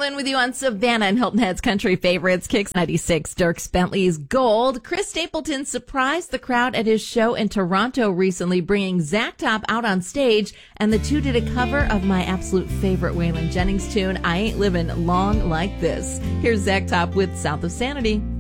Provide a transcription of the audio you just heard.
Lynn with you on Savannah and Hilton Head's Country Favorites. Kicks 96, Dierks Bentley's Gold. Chris Stapleton surprised the crowd at his show in Toronto recently, bringing Zach Top out on stage, and the two did a cover of my absolute favorite Waylon Jennings tune, I Ain't Livin' Long Like This. Here's Zach Top with South of Sanity.